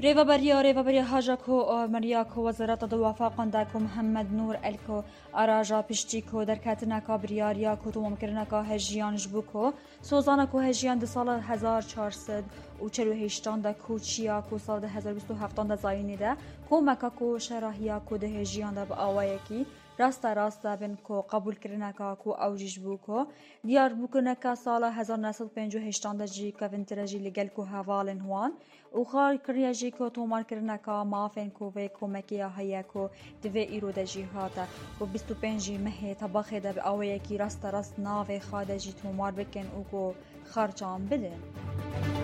ریوبریا هاجاکو مریاکو وزارت دوافع قنداکو محمد نور الکو اراجا پشتیکو در کتنکا بریاریا کو تو ممکنکا هجیان جبوکو سوزانکو هجیان ده سال 1400 و 48 ده کوچیا کو سال 1027 ده زاینی ده کو مکاکو شراحیا کو ده هجیان ده با آوایکی راستا بن کو قبول کرنکا کو اوجیج بوکو دیار بوکنکا سال 1958 ده جی کونترجی لگل کو حوالن هوان و خار کریا جی کو تومار کرنکا مافن کو و کومکیا هيا کو دوی ایرو ده جی هاتا و 25 مه طبخه ده به اوایکی راست ناو خاده جی تومار بکن او کو خارجان بده